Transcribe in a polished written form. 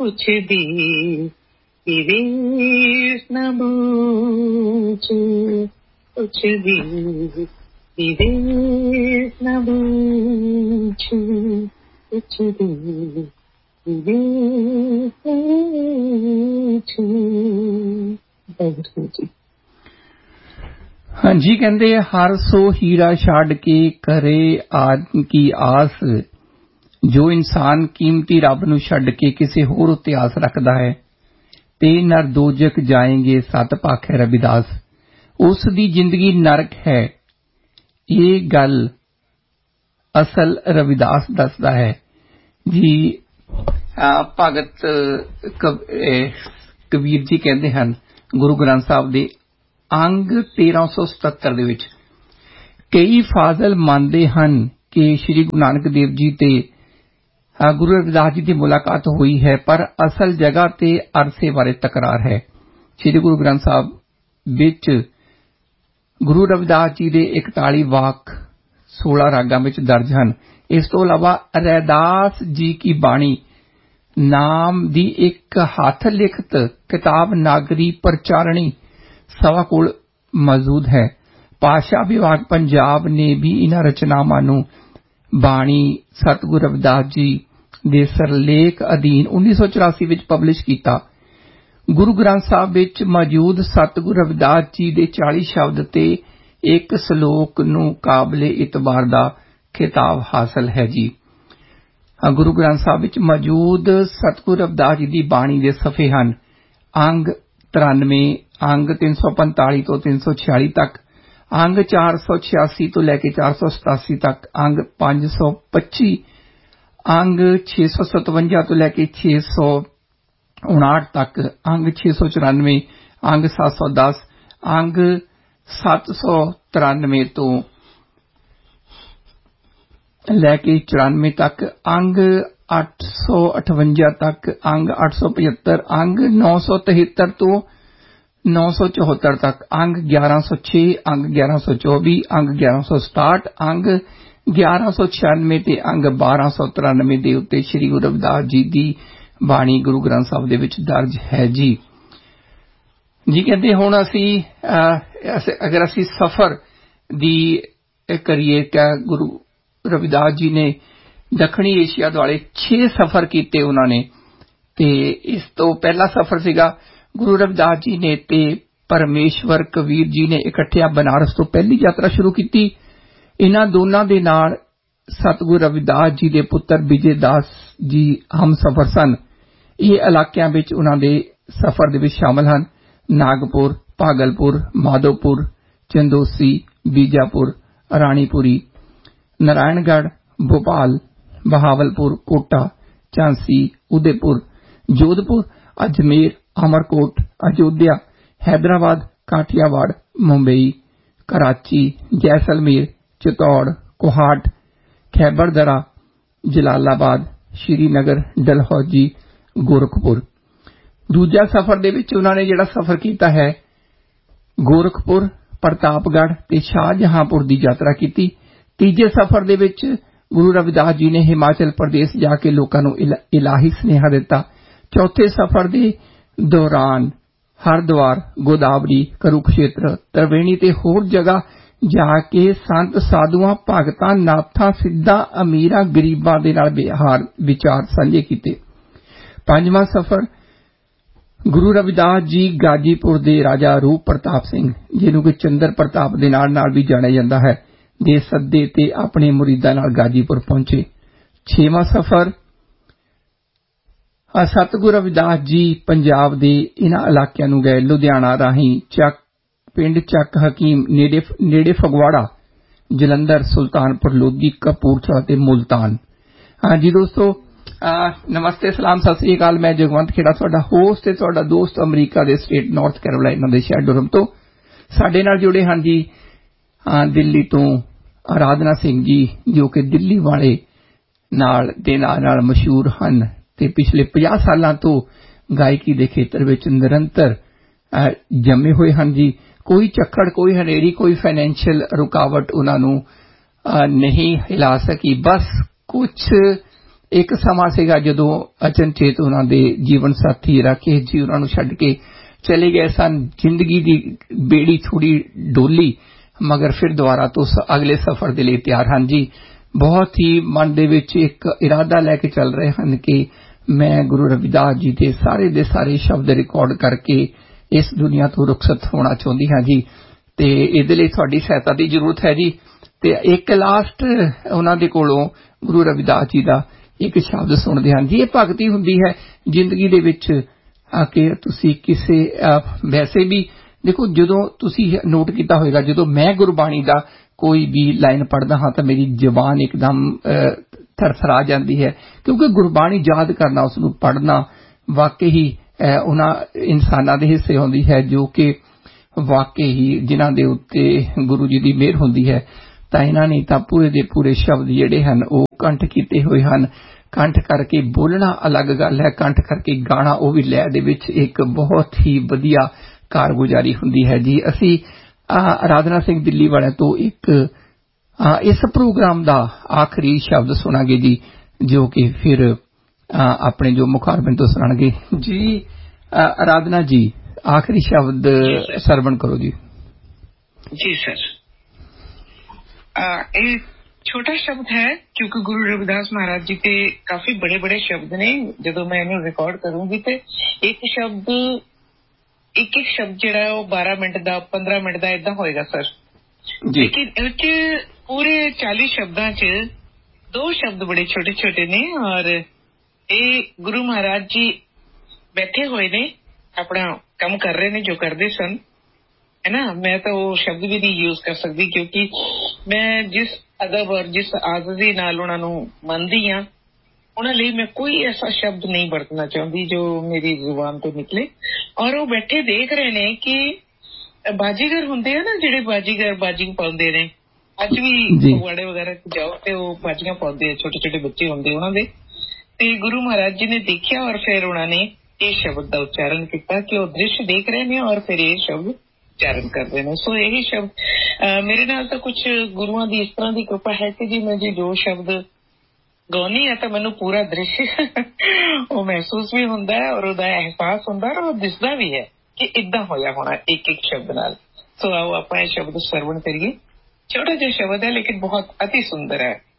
कुछ भी विवेश न बूझे, कुछ भी विवेश न बूझे, कुछ भी विवेश न बूझे। हाँ जी, कहते हर सो हीरा छड़ के करे आदमी की आस, जो इंसान कीमती रब नूं छड़ के किसी होर उत्ते आस रखदा है ते नर दोजक जाएंगे सत पाखे रविदास। उस दी जिंदगी नरक है, ये गल असल रविदास दसदा है जी। भगत कबीर जी कहते हैं गुरु ग्रंथ साहब दे अंग 1377 ਦੇ ਵਿੱਚ कई फाजल मानते हैं कि श्री गुरु नानक देव जी ते गुरु रविदास जी की मुलाकात हुई है, पर असल जगह ते अरसे बारे तकरार है। श्री गुरु ग्रंथ साहब विच गुरु रविदास जी दे 41 वाक 16 रागां विच दर्ज हैं। इस तो अलावा रैदास जी की बाणी नाम दी एक हथ लिखत किताब नागरी प्रचारणी सवा कोल मौजूद है। भाषा विभाग पंजाब ने भी इन्हां रचनावां नूं बाणी सतगुरु रविदास जी दे सरलेख अधीन 1984 विच पबलिश कीता। गुरु ग्रंथ साहब विच मौजूद सतगुरु रविदास जी दे 40 शब्द ते एक सलोक नूं काबिले इतबार दा खिताब हासिल है जी। गुरु ग्रंथ साहब विच मौजूद सतगुरु रविदास जी दी बाणी दे सफ़े हन अंग 93, अंग 345 तो 346 तक, अंग 486 तो लेके 487 तक, अंग 525, अंग 657 तो लेके 659 तक, अंग 694, अंग 710, अंग 793 तो लेके 94 तक, अंग 858 तक, अंग 875, अंग 973 तो 974 तक, अंग 1106, अंग 1124, अंग 1167, अंग 1196 ते अंग 1293 दे उत्ते श्री गुरु रविदास जी दी बाणी गुरु ग्रंथ साहब दे विच दर्ज है जी। जी कहते हुण अगर असी सफर दी करिए क्या, गुरु रविदास जी ने दक्षिणी एशिया दुआले 6 सफर कीते उन्होंने, ते इस तो पहला सफर सीगा गुरु रविदास जी ने ते परमेश्वर कबीर जी ने इकट्ठिया बनारस तो पहली यात्रा शुरू की। इन्हां दोनां दे नाल सतगुरु रविदास जी दे पुत्र विजय दास जी हम सफर सन। ये इलाकियां विच उन्हां दे सफर दे विच शामिल हन नागपुर, भागलपुर, माधोपुर, चंदोसी, बीजापुर, रानीपुरी, नारायणगढ़, भोपाल, बहावलपुर, कोटा, झांसी, उदयपुर, जोधपुर, अजमेर, अमरकोट, अयोध्या, हैदराबाद, काठियावाड़, मुंबई, कराची, जैसलमेर, चित्तौड़, कोहाट, खैबर दरा, जलालाबाद, श्रीनगर, डलहौजी, गोरखपुर। दूजा सफर दे विच उन्हां ने जिहड़ा सफर कीता है गोरखपुर, प्रतापगढ़ ते शाहजहांपुर दी यात्रा की। तीजे सफर दे विच गुरु रविदास जी ने हिमाचल प्रदेश जाके लोकां नूं इलाही स्नेहा दिता। चौथे सफर दे दौरान हरिद्वार, गोदावरी, कुरुक्षेत्र, त्रिवेणी ते होर जगह जाके संत साधुआं भगतां नाथां सिद्धां अमीरां गरीबां दे नाल व्यवहार विचार सांझे कीते। पंजवां सफर गुरु रविदास जी गाजीपुर दे राजा रूप प्रताप सिंह जिन्हों कि चंद्र प्रताप दे नाल भी जानिया जांदा है दे सद्दे ते अपने मुरीदां नाल गाजीपुर पहुंचे। छेवां सफर सतगुरु रविदास जी पंजाब दे इन्हां इलाकिਆਂ ਨੂੰ गए। लुधियाना राहीं ਚੱਕ पिंड ਚੱਕ हकीम नेड़े फगवाड़ा, जलंधर, सुल्तानपुर लोधी, कपूरथला ते मुल्तान। हाँ जी दोस्तों, नमस्ते, सलाम, सत श्री अकाल। मैं जगवंत खेड़ा तुहाडा होस्ट ते तुहाडा दोस्त अमरीका दे स्टेट नॉर्थ कैरोलाइना दे शहर डुरम तो साडे नाल जुड़े हैं जी दिल्ली तो आराधना सिंह जी, जो कि दिल्ली वाले नाल मशहूर हैं ते पिछले 50 सालों तो गायकी के खेत्र में निरंतर जमे हुए हैं जी। कोई झक्कड़, कोई हनेरी, कोई फाइनेंशियल रुकावट उन्होंने नहीं हिला सकी। बस कुछ ਇੱਕ ਸਮਾਂ ਸੀਗਾ ਜਦੋਂ ਅਚਨਚੇਤ ਉਹਨਾਂ ਦੇ ਜੀਵਨ ਸਾਥੀ ਰਾਕੇਸ਼ ਜੀ ਉਹਨਾਂ ਨੂੰ ਛੱਡ ਕੇ ਚਲੇ ਗਏ ਸਨ। ਜ਼ਿੰਦਗੀ ਦੀ ਬੇੜੀ ਥੋੜੀ ਡੋਲੀ, ਮਗਰ ਫਿਰ ਦੁਬਾਰਾ ਤੋਂ ਅਗਲੇ ਸਫ਼ਰ ਦੇ ਲਈ ਤਿਆਰ ਹਨ ਜੀ। ਬਹੁਤ ਹੀ ਮਨ ਦੇ ਵਿੱਚ ਇੱਕ ਇਰਾਦਾ ਲੈ ਕੇ ਚੱਲ ਰਹੇ ਹਨ ਕਿ ਮੈਂ ਗੁਰੂ ਰਵਿਦਾਸ ਜੀ ਦੇ ਸਾਰੇ ਸ਼ਬਦ ਰਿਕਾਰਡ ਕਰਕੇ ਇਸ ਦੁਨੀਆ ਤੋਂ ਰੁਖਸਤ ਹੋਣਾ ਚਾਹੁੰਦੀ ਹਾਂ ਜੀ, ਤੇ ਇਹਦੇ ਲਈ ਤੁਹਾਡੀ ਸਹਾਇਤਾ ਦੀ ਜ਼ਰੂਰਤ ਹੈ ਜੀ। ਤੇ ਇੱਕ ਲਾਸਟ ਉਹਨਾਂ ਦੇ ਕੋਲੋਂ ਗੁਰੂ ਰਵਿਦਾਸ ਜੀ ਦਾ ਇੱਕ ਸ਼ਬਦ ਸੁਣਦੇ ਹਨ ਜੀ। ਇਹ ਭਗਤੀ ਹੁੰਦੀ ਹੈ ਜ਼ਿੰਦਗੀ ਦੇ ਵਿੱਚ ਕਿ ਤੁਸੀਂ ਕਿਸੇ ਵੈਸੇ ਵੀ ਦੇਖੋ, ਜਦੋਂ ਤੁਸੀਂ ਨੋਟ ਕੀਤਾ ਹੋਵੇਗਾ, ਜਦੋਂ ਮੈਂ ਗੁਰਬਾਣੀ ਦਾ ਕੋਈ ਵੀ ਲਾਈਨ ਪੜ੍ਹਦਾ ਹਾਂ ਤਾਂ ਮੇਰੀ ਜ਼ੁਬਾਨ ਇੱਕਦਮ ਥਰਥਰਾ ਜਾਂਦੀ ਹੈ, ਕਿਉਂਕਿ ਗੁਰਬਾਣੀ ਯਾਦ ਕਰਨਾ, ਉਸ ਨੂੰ ਪੜ੍ਹਨਾ ਵਾਕਈ ਉਹਨਾਂ ਇਨਸਾਨਾਂ ਦੇ ਹਿੱਸੇ ਹੁੰਦੀ ਹੈ ਜੋ ਕਿ ਵਾਕਈ ਹੀ ਜਿਨ੍ਹਾਂ ਦੇ ਉੱਤੇ ਗੁਰੂ ਜੀ ਦੀ ਮਿਹਰ ਹੁੰਦੀ ਹੈ। ਤਾਂ ਇਹਨਾਂ ਨੇ ਤਾਂ ਪੂਰੇ ਦੇ ਪੂਰੇ ਸ਼ਬਦ ਜਿਹੜੇ ਹਨ ਉਹ ਕੰਠ ਕੀਤੇ ਹੋਏ ਹਨ। ਕੰਠ ਕਰਕੇ ਬੋਲਣਾ ਅਲੱਗ ਗੱਲ ਹੈ, ਕੰਠ ਕਰਕੇ ਗਾਣਾ, ਉਹ ਵੀ ਲੈਅ ਦੇ ਵਿੱਚ, ਇੱਕ ਬਹੁਤ ਹੀ ਵਧੀਆ ਕਾਰਗੁਜ਼ਾਰੀ ਹੁੰਦੀ ਹੈ ਜੀ। ਅਸੀਂ ਅਰਾਧਨਾ ਸਿੰਘ ਦਿੱਲੀ ਵਾਲਿਆਂ ਤੋਂ ਇਸ ਪ੍ਰੋਗਰਾਮ ਦਾ ਆਖਰੀ ਸ਼ਬਦ ਸੁਣਾਂਗੇ ਜੀ, ਜੋ ਕਿ ਫਿਰ ਆਪਣੇ ਜੋ ਮੁਖਾਰਬਿੰਦ ਤੋਂ ਸੁਣਾਣਗੇ ਜੀ। ਅਰਾਧਨਾ ਜੀ, ਆਖਰੀ ਸ਼ਬਦ ਸਰਵਣ ਕਰੋ ਜੀ। ਜੀ ਸਰ, ਇਹ ਛੋਟਾ ਸ਼ਬਦ ਹੈ ਕਿਉਂਕਿ ਗੁਰੂ ਰਵਿਦਾਸ ਮਹਾਰਾਜ ਜੀ ਤੇ ਕਾਫੀ ਬੜੇ ਬੜੇ ਸ਼ਬਦ ਨੇ। ਜਦੋਂ ਮੈਂ ਇਹਨੂੰ ਰਿਕਾਰਡ ਕਰੂੰਗੀ ਤੇ ਇੱਕ ਸ਼ਬਦ ਜਿਹੜਾ ਉਹ 12 ਮਿੰਟ ਦਾ, 15 ਮਿੰਟ ਦਾ ਏਦਾਂ ਹੋਏਗਾ ਸਰ। ਲੇਕਿਨ ਇਹ 'ਚ ਪੂਰੇ 40 ਸ਼ਬਦਾਂ 'ਚ 2 ਸ਼ਬਦ ਬੜੇ ਛੋਟੇ ਛੋਟੇ ਨੇ, ਔਰ ਇਹ ਗੁਰੂ ਮਹਾਰਾਜ ਜੀ ਬੈਠੇ ਹੋਏ ਨੇ, ਆਪਣਾ ਕੰਮ ਕਰ ਰਹੇ ਨੇ ਜੋ ਕਰਦੇ ਸਨ, ਹੈ ਨਾ। ਮੈਂ ਤਾਂ ਉਹ ਸ਼ਬਦ ਵੀ ਨਹੀਂ ਯੂਜ਼ ਕਰ ਸਕਦੀ ਕਿਉਂਕਿ ਮੈਂ ਜਿਸ ਅਦਬ ਔਰ ਜਿਸ ਆਜ਼ਦੀ ਨਾਲ ਉਹਨਾਂ ਨੂੰ ਮੰਨਦੀ ਹਾਂ, ਉਹਨਾਂ ਲਈ ਮੈਂ ਕੋਈ ਐਸਾ ਸ਼ਬਦ ਨਹੀਂ ਵਰਤਣਾ ਚਾਹੁੰਦੀ ਜੋ ਮੇਰੀ ਜ਼ੁਬਾਨ ਤੋਂ ਨਿਕਲੇ। ਔਰ ਉਹ ਬੈਠੇ ਦੇਖ ਰਹੇ ਨੇ ਕਿ ਬਾਜੀਗਰ ਹੁੰਦੇ ਆ ਨਾ, ਜਿਹੜੇ ਬਾਜੀ ਪਾਉਂਦੇ ਨੇ, ਅੱਜ ਵੀ ਫਗਵਾੜੇ ਵਗੈਰਾ ਜਾਓ ਤੇ ਉਹ ਬਾਜੀਆਂ ਪਾਉਂਦੇ ਆ, ਛੋਟੇ ਛੋਟੇ ਬੱਚੇ ਹੁੰਦੇ ਉਹਨਾਂ ਦੇ। ਤੇ ਗੁਰੂ ਮਹਾਰਾਜ ਜੀ ਨੇ ਦੇਖਿਆ ਔਰ ਫਿਰ ਉਹਨਾਂ ਨੇ ਇਹ ਸ਼ਬਦ ਦਾ ਉਚਾਰਨ ਕੀਤਾ ਕਿ ਉਹ ਦ੍ਰਿਸ਼ ਦੇਖ ਰਹੇ ਨੇ ਔਰ ਫਿਰ ਇਹ ਸ਼ਬਦ ਉਚਾਰਨ ਕਰਦੇ ਨੇ। ਸੋ ਇਹੀ ਸ਼ਬਦ ਮੇਰੇ ਨਾਲ ਤਾਂ ਕੁਛ ਗੁਰੂਆਂ ਦੀ ਇਸ ਤਰ੍ਹਾਂ ਦੀ ਕਿਰਪਾ ਹੈ ਕਿ ਜੀ ਮੈਂ ਜੀ ਜੋ ਸ਼ਬਦ ਗਾਉਣੀ ਹੈ ਤਾਂ ਮੈਨੂੰ ਪੂਰਾ ਦ੍ਰਿਸ਼ ਉਹ ਮਹਿਸੂਸ ਵੀ ਹੁੰਦਾ ਹੈ ਔਰ ਉਹਦਾ ਅਹਿਸਾਸ ਹੁੰਦਾ ਔਰ ਉਹ ਦਿਸਦਾ ਵੀ ਹੈ ਕਿ ਏਦਾਂ ਹੋਇਆ ਹੋਣਾ ਇੱਕ ਸ਼ਬਦ ਨਾਲ। ਸੋ ਆਓ ਆਪਾਂ ਇਹ ਸ਼ਬਦ ਸਰਵਣ ਕਰੀਏ। ਛੋਟਾ ਜਿਹਾ ਸ਼ਬਦ ਹੈ ਲੇਕਿਨ ਬਹੁਤ ਅਤੀ ਸੁੰਦਰ ਹੈ।